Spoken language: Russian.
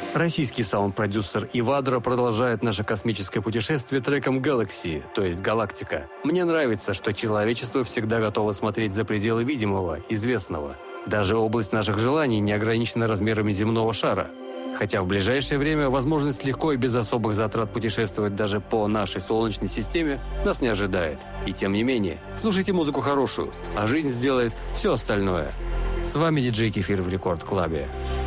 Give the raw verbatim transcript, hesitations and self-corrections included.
Российский саунд-продюсер Ивадро продолжает наше космическое путешествие треком Galaxy, то есть «Галактика». Мне нравится, что человечество всегда готово смотреть за пределы видимого, известного. Даже область наших желаний не ограничена размерами земного шара. Хотя в ближайшее время возможность легко и без особых затрат путешествовать даже по нашей Солнечной системе нас не ожидает. И тем не менее, слушайте музыку хорошую, а жизнь сделает все остальное. С вами диджей Кефир в Рекорд Клабе.